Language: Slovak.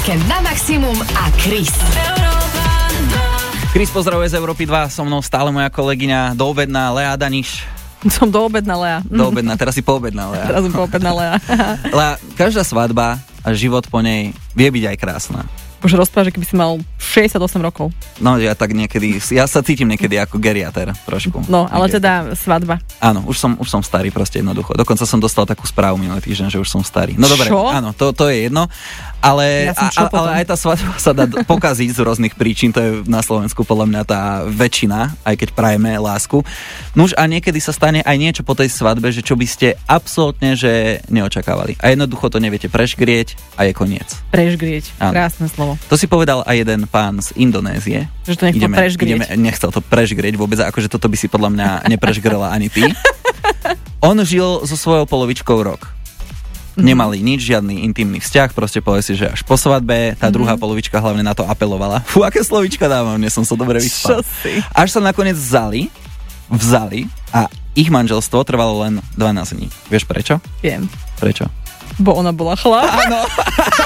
Víkend na maximum a Chris. Chris pozdravuje z Európy 2, so mnou stále moja kolegyňa doobedná Lea Daniš. Som doobedná Lea. Doobedná, teraz si poobedná Lea. Teraz som poobedná Lea. Lea, každá svadba a život po nej vie byť aj krásna. Už rozpráva, že keby si mal 68 rokov. No ja tak niekedy, ja sa cítim niekedy ako geriater trošku. No, ale niekedy. teda svadba. Áno, už som starý proste jednoducho. Dokonca som dostal takú správu minulý týždeň, že už som starý. No dobre, Čo? áno, to je jedno. Ale, ale aj tá svadba sa dá pokaziť z rôznych príčin, to je na Slovensku podľa mňa tá väčšina, aj keď prajeme lásku. Nuž a niekedy sa stane aj niečo po tej svadbe, že čo by ste absolútne že neočakávali. A jednoducho to neviete prešgrieť a je koniec. Prešgrieť, krásne slovo. To si povedal aj jeden pán z Indonézie. Že to nechcel prešgrieť. Nechcel to prešgrieť vôbec, akože toto by si podľa mňa neprešgrela ani ty. On žil so svojou polovičkou rok. Nemali nič, žiadny intimný vzťah, proste povedal si, že až po svadbe, tá druhá polovička hlavne na to apelovala. Fú, aké slovíčka dávam, dnes som sa dobre vyspal. Až sa nakoniec vzali a ich manželstvo trvalo len 12 dní. Vieš prečo? Viem. Prečo? Bo ona bola chlap. Áno.